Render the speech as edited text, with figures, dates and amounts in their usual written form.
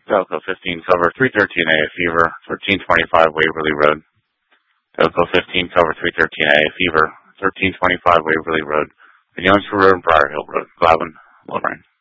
Delco 15 cover 313A Fever, 1325 Waverly Road. Delco 15 cover 313A Fever, 1325 Waverly Road, Youngsford Road and Briar Hill Road, Glavin, Lorraine.